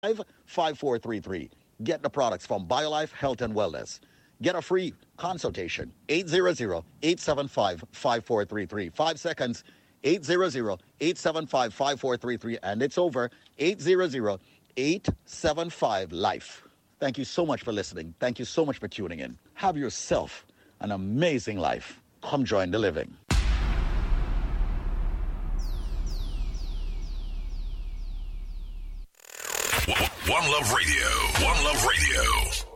800-875-5433. Get the products from BioLife Health and Wellness. Get a free consultation. 800-875-5433. 5 seconds. 800-875-5433. And it's over. 800-875-LIFE. Thank you so much for listening. Thank you so much for tuning in. Have yourself an amazing life. Come join the living. One Love Radio. One Love Radio.